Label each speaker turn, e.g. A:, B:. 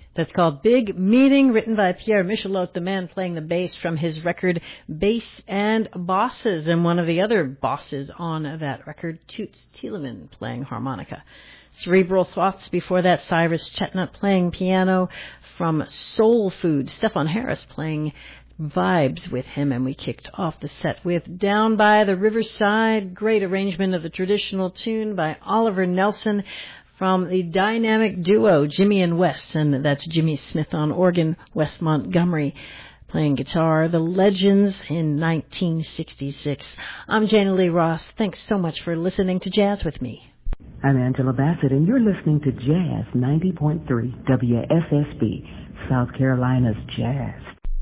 A: That's called Big Meeting, written by Pierre Michelot, the man playing the bass from his record Bass and Bosses, and one of the other bosses on that record, Toots Thielemans, playing harmonica. Cerebral Thoughts before that, Cyrus Chetnut playing piano from Soul Food, Stefan Harris playing vibes with him, and we kicked off the set with Down by the Riverside, great arrangement of the traditional tune by Oliver Nelson from the dynamic duo Jimmy and Wes, and that's Jimmy Smith on organ, Wes Montgomery playing guitar, The Legends in 1966. I'm Jana Lee Ross. Thanks so much for listening to Jazz with me.
B: I'm Angela Bassett, and you're listening to Jazz 90.3 WSSB, South Carolina's Jazz